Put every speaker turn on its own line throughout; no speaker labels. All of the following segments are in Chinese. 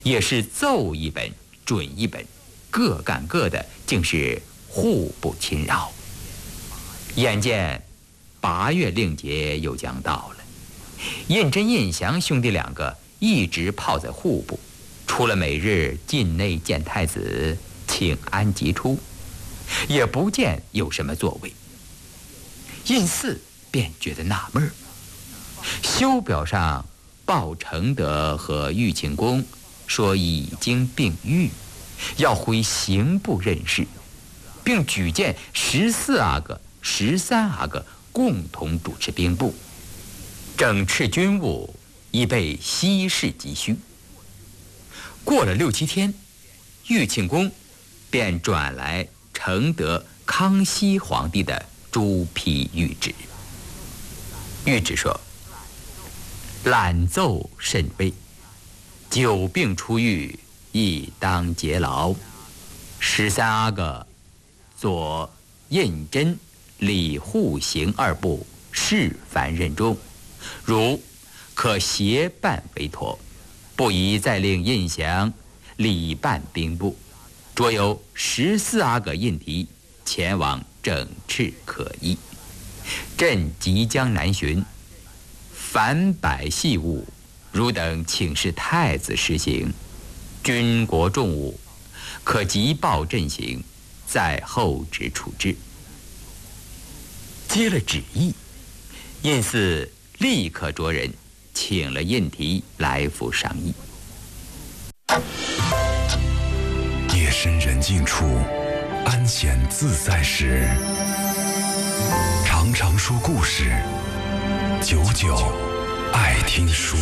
也是奏一本准一本，各干各的，竟是互不侵扰。眼见8月令节又将到了，胤禛、胤祥兄弟2个一直泡在户部，除了每日进内见太子请安即出，也不见有什么作为。胤祀便觉得纳闷，修表上报承德和玉庆公说已经病愈，要回刑部任事，并举荐14阿哥、13阿哥共同主持兵部，整饬军务，以备西事急需。过了6、7天，玉庆公便转来承德康熙皇帝的朱批谕旨。谕旨说：懒奏甚悲，久病初愈，亦当节劳。13阿哥左胤禛、李护行2部事繁任重，如可协办为妥，不宜再令胤祥理办兵部，着由14阿哥胤禔前往整饬可议。朕即将南巡，凡百细务，汝等请示太子施行。军国重务，可即报朕行，再后旨处置。接了旨意，胤祀立刻着人请了胤禔来府商议。
夜深人静处，安闲自在时，常常说故事，久久爱听书。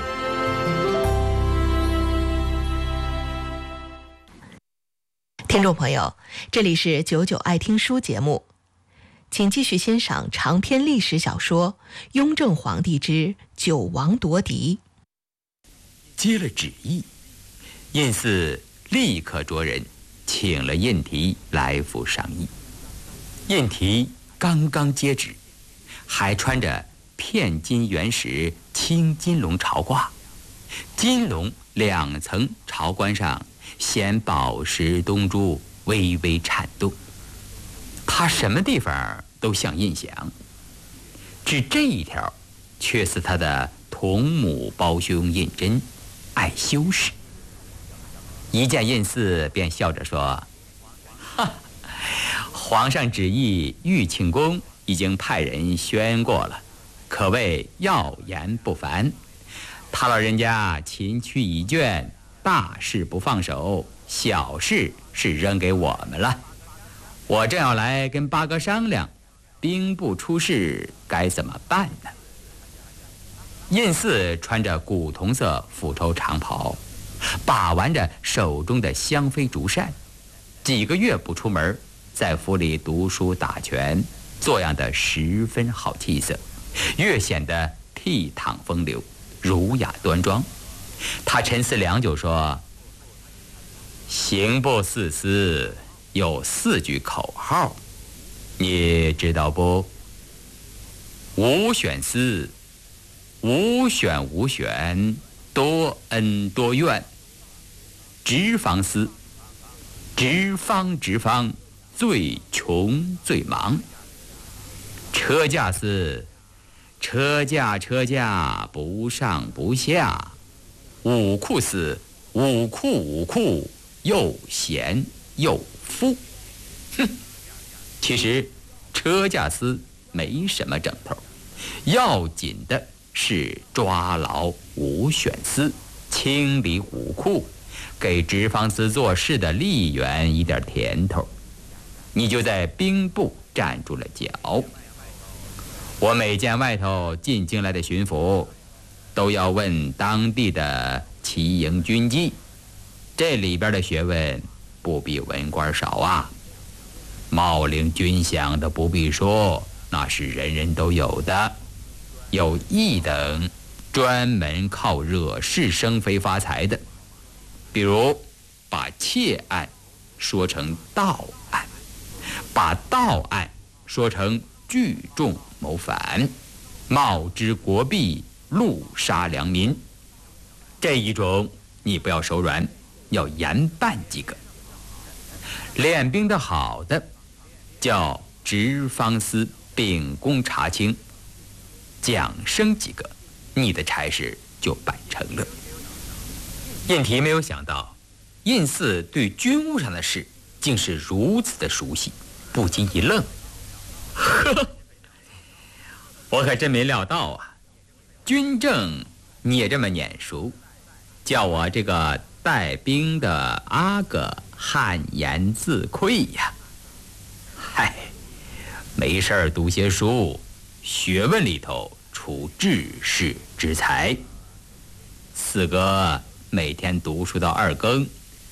听众朋友，这里是99爱听书节目，请继续欣赏长篇历史小说《雍正皇帝之九王夺嫡》。
接了旨意，胤祀立刻着人请了胤禔来府商议。胤禔刚刚接旨，还穿着片金原石青金龙朝褂，金龙2层朝冠上显宝石东珠微微颤动，他什么地方都像胤祥，只这一条却似他的同母胞兄胤禛爱修饰。一见胤祀便笑着说：哈，皇上旨意玉庆公已经派人宣过了，可谓要言不凡。他老人家勤区已倦，大事不放手，小事是扔给我们了。我正要来跟八哥商量，兵部出事该怎么办呢？胤祀穿着古铜色斧头长袍，把玩着手中的香妃竹扇，几个月不出门，在府里读书打拳，做样的十分好气色，越显得倜傥风流，儒雅端庄。他沉思良久说：刑部4司有4句口号，你知道不？无选司，无选无选，多恩多怨；直方司，直方，最穷最忙；车驾司，车驾，不上不下；武库司，武库，又闲又富。哼，其实车驾司没什么整头，要紧的是抓牢武选司，清理武库，给直方司做事的吏员一点甜头。你就在兵部站住了脚。我每见外头进京来的巡抚，都要问当地的骑营军纪，这里边的学问不比文官少啊。茂陵军饷的不必说，那是人人都有的。有一等专门靠惹是生非发财的，比如把窃案说成盗案，把盗案说成聚众谋反，冒之国弊，戮杀良民。这一种你不要手软，要严办几个。练兵的好的，叫直方司秉公查清，奖升几个，你的差事就办成了。印提没有想到，印寺对军务上的事竟是如此的熟悉，不禁一愣。呵，我可真没料到啊！军政你也这么眼熟，叫我这个带兵的阿哥汗颜自愧呀。嗨，没事儿读些书，学问里头出治世之才。四哥每天读书到2更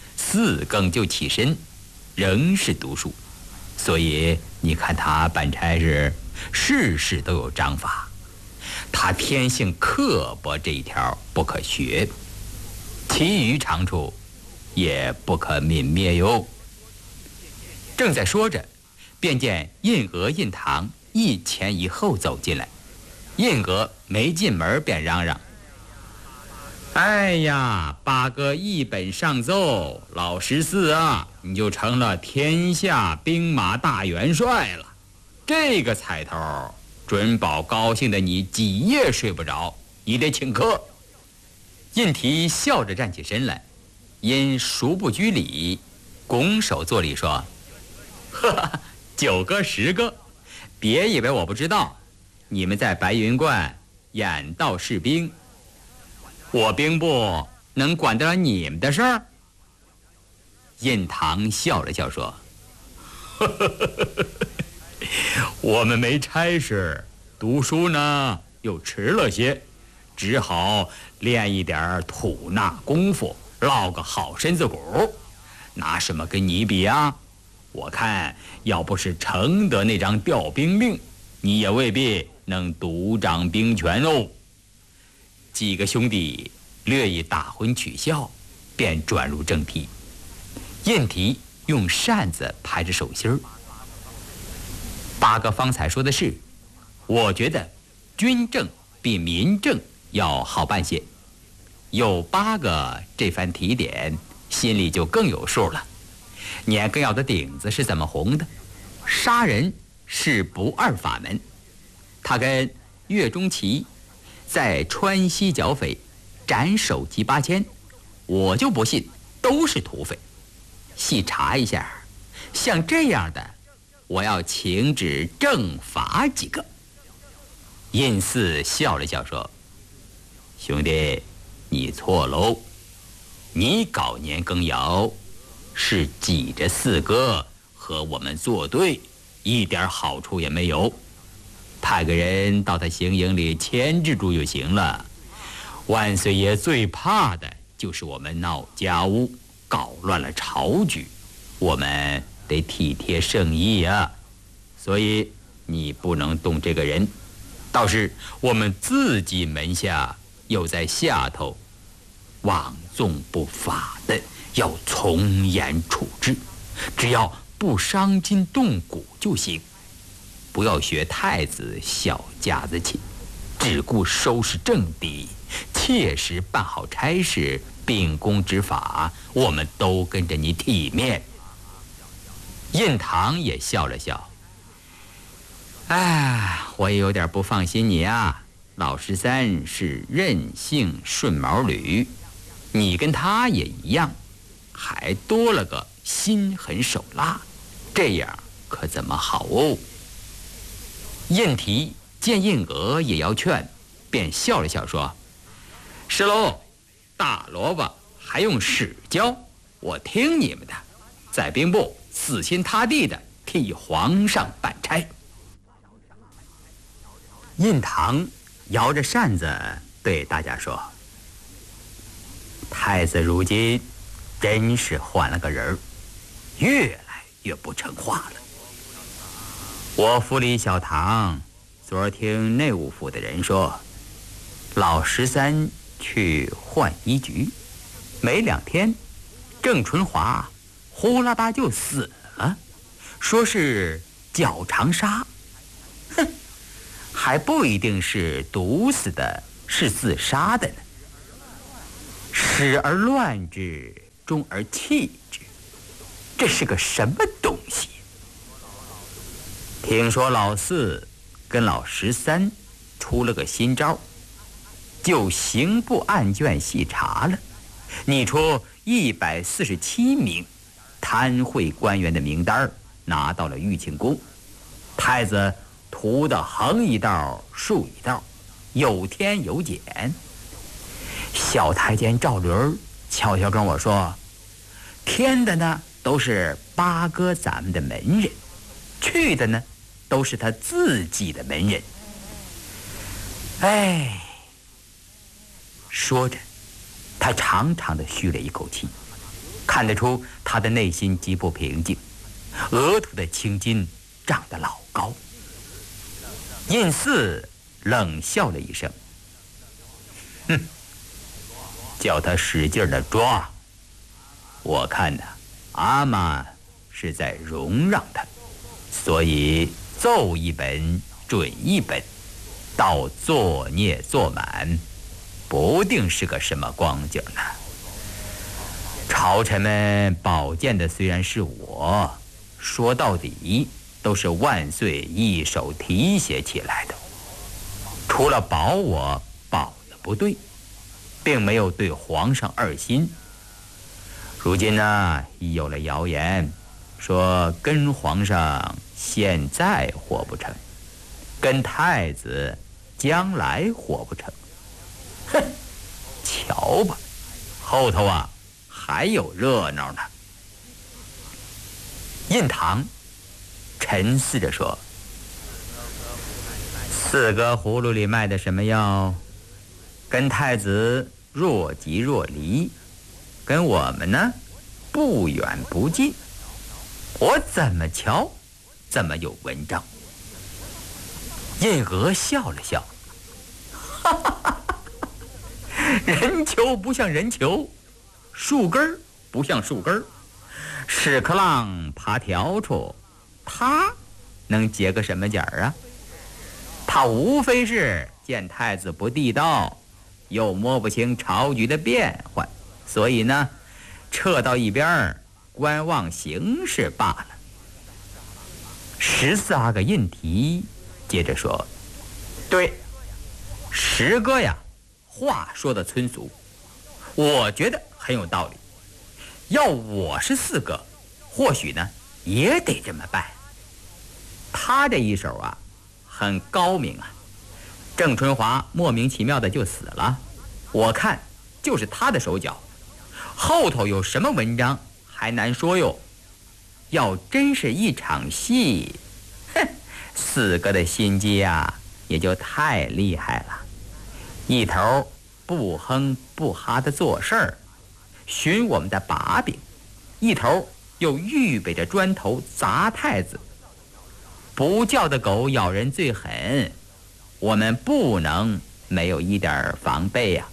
，4更就起身，仍是读书。所以你看他办差事，事事都有章法。他天性刻薄这一条不可学，其余长处也不可泯灭哟。正在说着，便见印娥、印堂一前一后走进来。印娥没进门便嚷嚷：“哎呀，八哥一本上奏，老14啊，你就成了天下兵马大元帅了。这个彩头，准保高兴的你几夜睡不着，你得请客。”印提笑着站起身来，因熟不拘礼，拱手作礼说：“呵呵，9个10个，别以为我不知道。你们在白云观演道士兵，我兵部能管得了你们的事儿？”印堂笑了笑说：“呵呵呵，我们没差事，读书呢又迟了些，只好练一点吐纳功夫，落个好身子骨，拿什么跟你比啊？我看要不是承得那张调兵令，你也未必能独掌兵权哦。”几个兄弟略一打昏取笑，便转入正题。印提用扇子拍着手心儿：“八哥方才说的是，我觉得军政比民政要好办些。有8个这番提点，心里就更有数了。年羹尧的顶子是怎么红的？杀人是不二法门。他跟岳钟琪在川西剿匪，斩首级8000，我就不信都是土匪。细查一下，像这样的，我要请旨正法几个。”印寺笑了笑说：“兄弟，你错喽。你搞年羹尧是挤着4哥和我们作对，一点好处也没有。派个人到他行营里牵制住就行了。万岁爷最怕的就是我们闹家务，搞乱了朝局，我们得体贴圣意啊。所以你不能动这个人。倒是我们自己门下又在下头妄纵不法的，要从严处置，只要不伤筋动骨就行。不要学太子小家子气，只顾收拾政敌，切实办好差事，秉公执法，我们都跟着你体面。”印堂也笑了笑：“哎，我也有点不放心你啊。老13是任性顺毛驴，你跟他也一样，还多了个心狠手辣，这样可怎么好哦？”印提见印娥也要劝，便笑了笑说：“是喽，大萝卜还用屎浇，我听你们的，在兵部死心塌地的替皇上办差。”印堂摇着扇子对大家说：“太子如今真是换了个人，越来越不成话了。我府里小堂昨儿听内务府的人说，老13去换衣局，没2天，郑纯华呼啦吧就死了，说是绞肠杀。哼，还不一定是毒死的，是自杀的呢。 始而乱之，终而弃之，这是个什么东西？听说老四跟老13出了个新招，就刑部案卷细查了，拟出147名贪贿官员的名单，拿到了玉庆宫。太子涂得横一道竖一道，有添有减。小太监赵驴悄悄跟我说，添的呢都是八哥咱们的门人，去的呢都是他自己的门人。哎，说着他长长的吁了一口气，看得出他的内心极不平静，额头的青筋长得老高。胤祀冷笑了一声，哼，叫他使劲的抓。我看呢，阿妈是在容让他，所以奏一本准一本，到作孽做满，不定是个什么光景呢。朝臣们保荐的虽然是我，说到底都是万岁一手提携起来的，除了保我保的不对，并没有对皇上二心。如今呢，已有了谣言说跟皇上现在活不成，跟太子将来活不成。哼，瞧吧，后头啊还有热闹呢。胤堂沉思着说，四哥葫芦里卖的什么药，跟太子若即若离，跟我们呢不远不近，我怎么瞧怎么有文章。胤娥笑了笑，哈哈哈哈，人球不像人球，树根不像树根，屎壳郎爬笤帚，他能结个什么痂啊？他无非是见太子不地道，又摸不清朝局的变幻，所以呢撤到一边观望形势罢了。14阿哥胤禔接着说，对，石哥呀话说的村俗，我觉得很有道理，要我是四哥，或许呢也得这么办。他这一手啊很高明啊，郑春华莫名其妙的就死了，我看就是他的手脚，后头有什么文章还难说哟。要真是一场戏，哼，四哥的心机啊也就太厉害了，一头不哼不哈的做事儿，寻我们的把柄，一头又预备着砖头砸太子。不叫的狗咬人最狠，我们不能没有一点防备呀。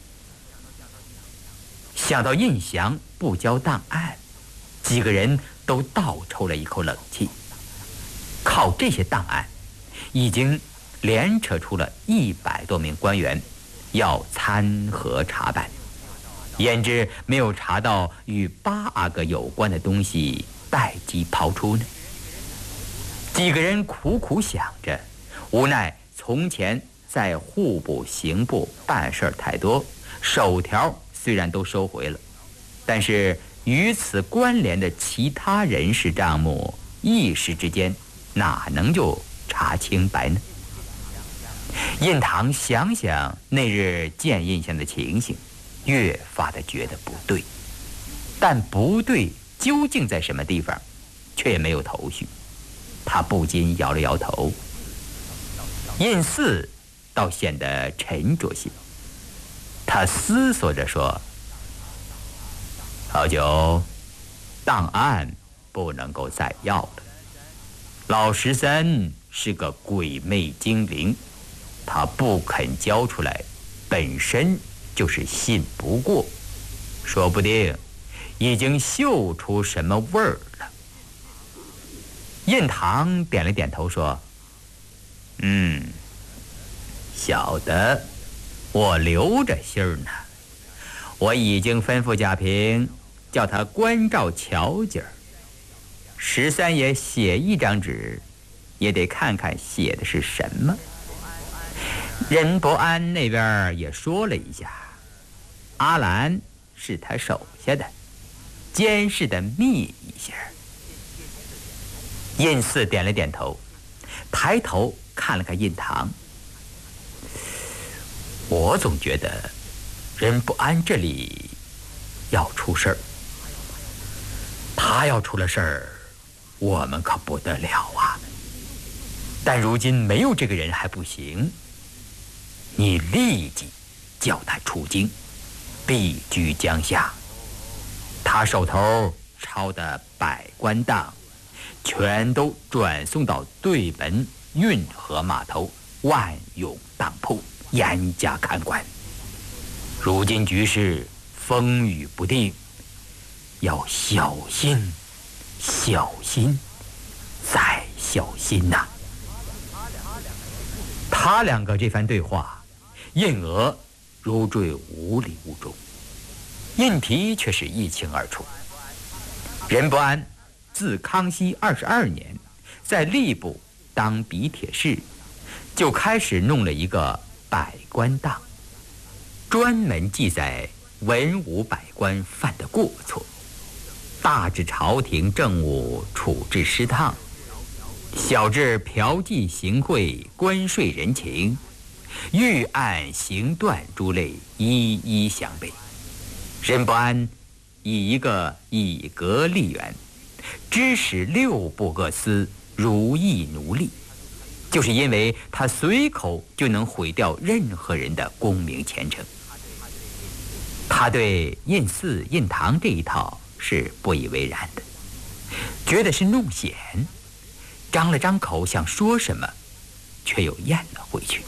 想到胤祥不交档案，几个人都倒抽了一口冷气。靠这些档案，已经连扯出了100多名官员要参合查办，焉知没有查到与8阿哥有关的东西，待机抛出呢？几个人苦苦想着，无奈从前在户部刑部办事太多，手条虽然都收回了，但是与此关联的其他人事账目，一时之间哪能就查清白呢？胤堂想想那日见胤祥的情形，越发的觉得不对，但不对究竟在什么地方，却没有头绪。他不禁摇了摇头。胤祀倒显得沉着些，他思索着说，好久档案不能够再要了，老13是个鬼魅精灵，他不肯交出来，本身就是信不过，说不定已经嗅出什么味儿了。胤堂点了点头说，晓得，我留着信儿呢。 我已经吩咐贾平，叫他关照巧姐儿。13爷写一张纸，也得看看写的是什么。任伯安那边也说了一下，阿兰是他手下的，监视的密一些。印四点了点头，抬头看了看印堂。我总觉得任不安这里要出事儿，他要出了事儿，我们可不得了啊！但如今没有这个人还不行，你立即叫他出京，避居江夏。他手头抄的百官档，全都转送到对门运河码头万永当铺，严加看管。如今局势风雨不定，要小心，小心，再小心呐！他两个这番对话，印娥如坠无里雾中，印提却是一清二楚。任伯安自康熙22年在吏部当笔帖士，就开始弄了一个百官档，专门记载文武百官犯的过错，大至朝廷政务处置失当，小至嫖妓行贿官税人情，御案刑断诸类一一详备。任伯安以一个以格立员，指使6部各司如意奴隶，就是因为他随口就能毁掉任何人的功名前程。他对印四印堂这一套是不以为然的，觉得是弄险，张了张口想说什么，却又咽了回去。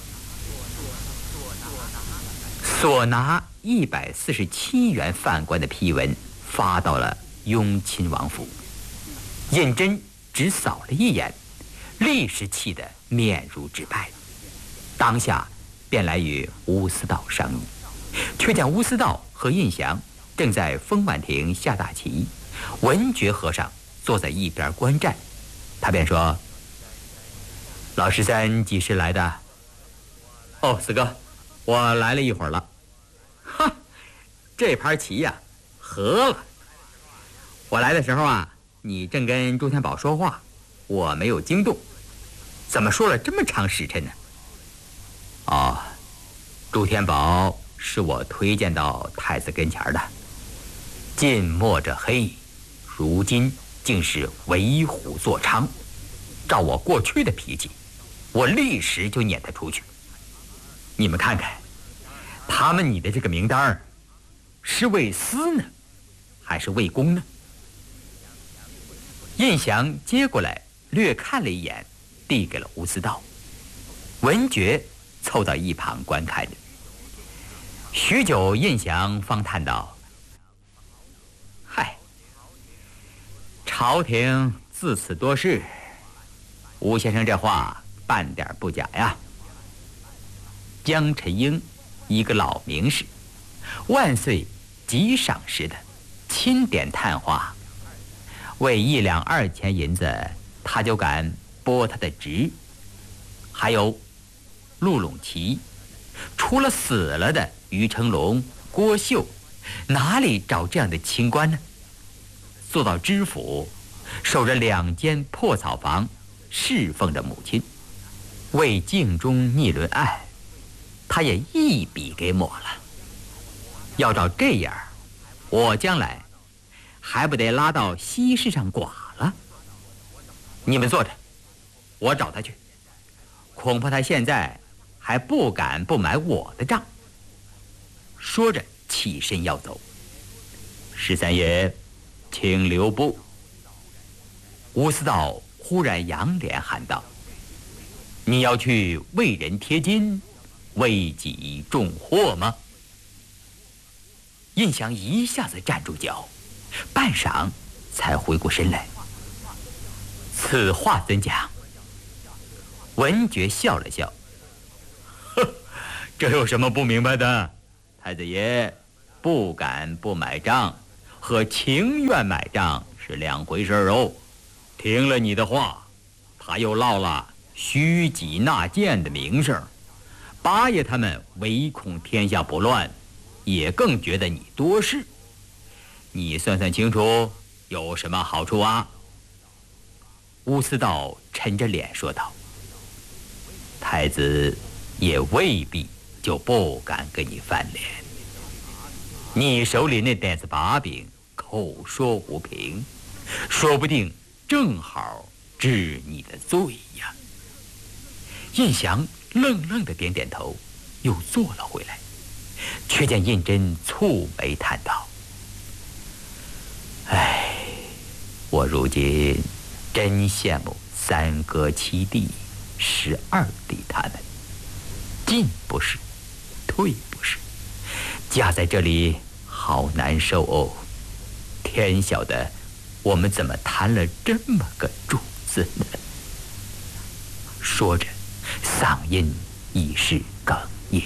所拿147员犯官的批文发到了雍亲王府，胤禛只扫了一眼，立时气得面如纸白，当下便来与乌思道商议，却见乌思道和胤祥正在丰婉亭下大棋，文觉和尚坐在一边观战。他便说：“老13几时来的？”“哦，四哥，我来了一会儿了。”“哈，这盘棋呀，和了。我来的时候啊，你正跟朱天宝说话，我没有惊动，怎么说了这么长时辰呢？”“哦，朱天宝是我推荐到太子跟前的，近墨者黑，如今竟是为虎作伥。照我过去的脾气，我立时就撵他出去。你们看看，他们拟的这个名单是为私呢，还是为公呢？”胤祥接过来略看了一眼，递给了乌思道。文觉凑到一旁观看着。许久，胤祥方叹道：“嗨，朝廷自此多事，吴先生这话半点不假呀。”江辰英，一个老名士，万岁极赏识的，钦点探花，为1两2钱银子，他就敢拨他的职。还有陆陇奇，除了死了的于成龙、郭秀，哪里找这样的清官呢？做到知府，守着2间破草房，侍奉着母亲。为镜中逆伦案，他也一笔给抹了。要照这样，我将来还不得拉到西市上剐了？你们坐着，我找他去。恐怕他现在还不敢不买我的账。说着起身要走。13爷，请留步。乌思道忽然扬脸喊道：“你要去为人贴金，为己重祸吗？”胤祥一下子站住脚，半晌才回过身来：“此话怎讲？”文觉笑了笑：“呵，这有什么不明白的？太子爷， 不敢不买账，和情愿买账是两回事哦。听了你的话，他又落了虚己纳谏的名声，八爷他们唯恐天下不乱，也更觉得你多事。你算算清楚，有什么好处啊？乌思道沉着脸说道：“太子也未必就不敢跟你翻脸。你手里那袋子把柄，口说无凭，说不定正好治你的罪呀。”胤祥愣愣地点点头，又坐了回来，却见胤禛蹙眉叹道：“唉，我如今真羡慕三哥七弟、12弟他们，进不是，退不是，夹在这里好难受哦。天晓得我们怎么摊了这么个主子呢？”说着，嗓音已是哽咽。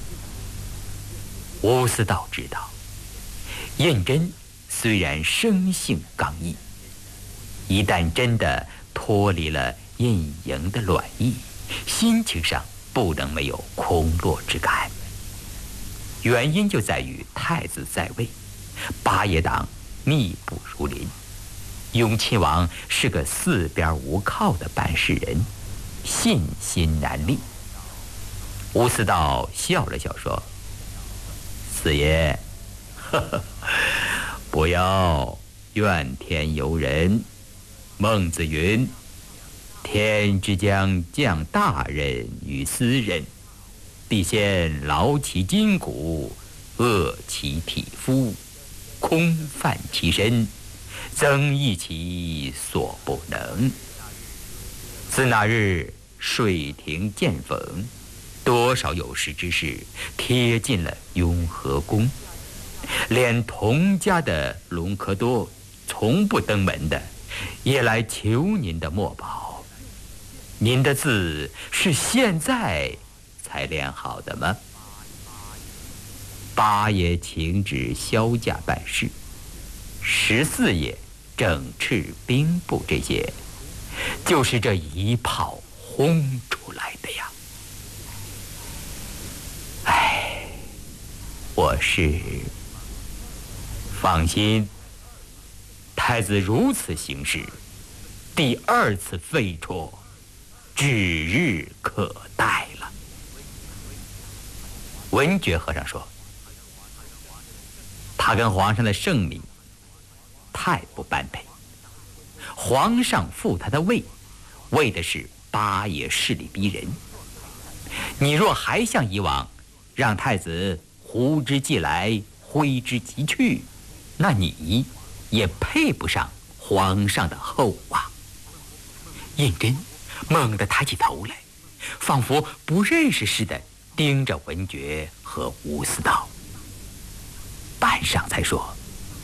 乌思道知道，胤禛虽然生性刚毅，一旦真的脱离了胤营的卵意，心情上不能没有空落之感。原因就在于太子在位，八爷党密不如邻，雍亲王是个四边无靠的办事人，信心难立。乌思道笑了笑说：“四爷，呵呵，不要怨天尤人。孟子云：天之将降大任于斯人，必先劳其筋骨，饿其体肤，空泛其身，增益其所不能。自那日水亭见逢，多少有识之士贴近了雍和宫，连童家的隆科多从不登门的，也来求您的墨宝。您的字是现在才练好的吗？八爷请旨销价办事，14爷整饬兵部，这些就是这一炮轰出来的呀。唉，我是放心，太子如此行事，第2次废黜指日可待了。文觉和尚说：“他跟皇上的圣明太不般配，皇上复他的位，为的是八爷势力逼人。你若还像以往，让太子呼之即来，挥之即去，那你也配不上皇上的厚望。”胤禛猛地抬起头来，仿佛不认识似的盯着文觉和乌思道，半晌才说：“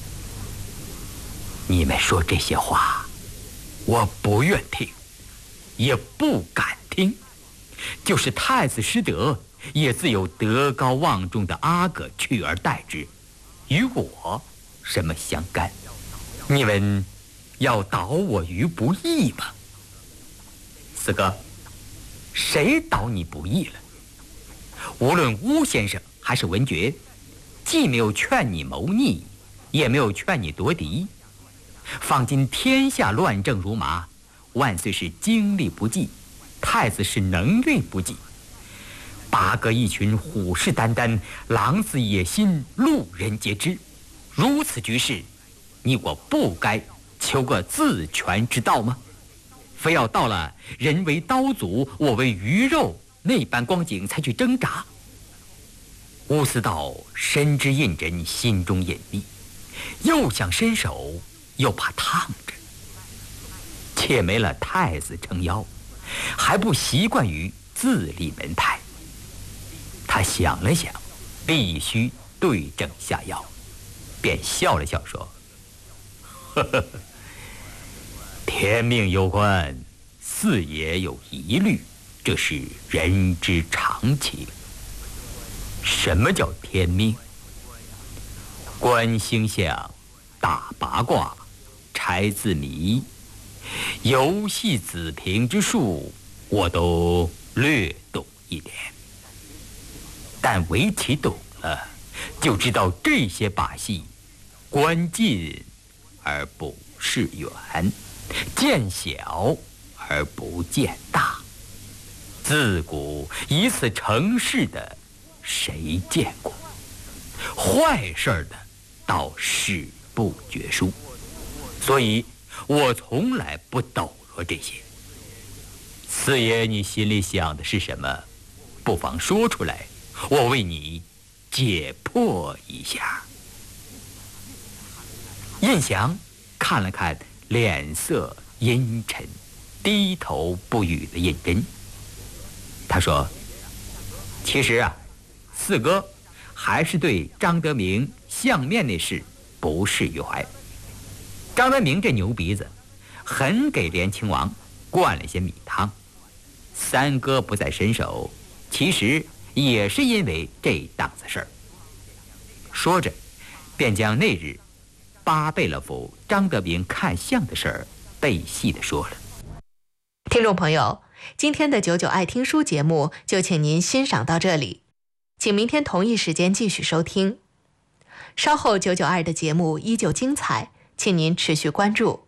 你们说这些话，我不愿听，也不敢听。就是太子失德，也自有德高望重的阿哥取而代之，与我什么相干？你们要倒我于不义吗？四哥，谁倒你不义了？无论乌先生还是文觉，既没有劝你谋逆，也没有劝你夺嫡。方今天下乱政如麻，万岁是精力不济，太子是能力不济，八哥一群虎视眈眈，狼子野心，路人皆知。如此局势，你我不该求个自全之道吗？非要到了人为刀俎，我为鱼肉那般光景才去挣扎？乌思道深知胤禛心中隐秘，又想伸手，又怕烫着，且没了太子撑腰，还不习惯于自立门派。他想了想，必须对症下药，便笑了笑说：“呵呵，天命攸关，四爷有疑虑，这是人之常情。什么叫天命？ 观星象、打八卦、拆字谜、游戏子平之术，我都略懂一点。但围棋懂了，就知道这些把戏观近而不视远，见小而不见大。自古以此成事的，谁见过？坏事的倒史不绝书，所以我从来不抖落这些。四爷，你心里想的是什么？不妨说出来，我为你解破一下。印祥看了看脸色阴沉、低头不语的胤禛，他说：“其实啊，四哥还是对张德明相面那事不释于怀。张德明这牛鼻子，很给连亲王灌了些米汤。三哥不再伸手，其实也是因为这档子事儿。”说着，便将那日巴贝勒府张德明看相的事儿背细地说了。
听众朋友，今天的99爱听书节目就请您欣赏到这里，请明天同一时间继续收听。稍后992的节目依旧精彩，请您持续关注。